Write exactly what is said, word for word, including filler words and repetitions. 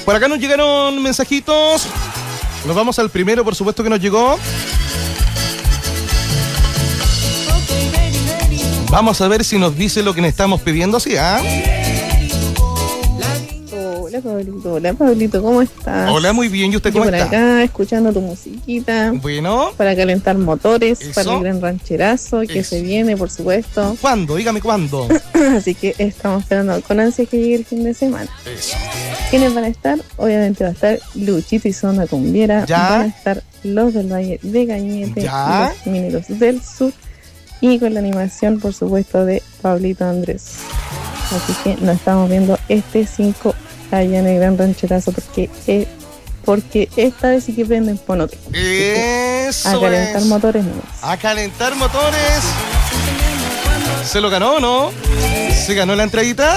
Por acá nos llegaron mensajitos. Nos vamos al primero, por supuesto, que nos llegó. Vamos a ver si nos dice lo que le estamos pidiendo, ¿sí? ¿Ah? Hola, Pablito. Hola, Pablito. ¿Cómo estás? Hola, muy bien. ¿Y usted cómo Yo por está? acá, escuchando tu musiquita. Bueno. Para calentar motores, Eso. para el gran rancherazo que Eso. se viene, por supuesto. ¿Cuándo? Dígame cuándo. Así que estamos esperando con ansia que llegue el fin de semana. Eso. ¿Quiénes van a estar? Obviamente va a estar Luchito y Zona Cumbiera. Ya. Van a estar los del Valle de Cañete, Ya. los Mineros del Sur. Y con la animación, por supuesto, de Pablito Andrés. Así que nos estamos viendo este cinco allá en el Gran Rancherazo porque, eh, porque esta vez sí que prenden por otro. Eso A calentar es. motores nomás. A calentar motores. ¿Se lo ganó o no? ¿Se ganó la entradita?